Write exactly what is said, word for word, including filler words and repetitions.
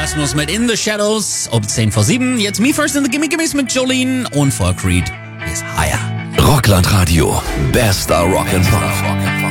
Rasmus mit In the Shadows, um zehn vor sieben. Jetzt Me First in the Gimme Gimmes mit Jolene und vor Creed ist Higher. Rockland Radio, bester Rock'n'Roll.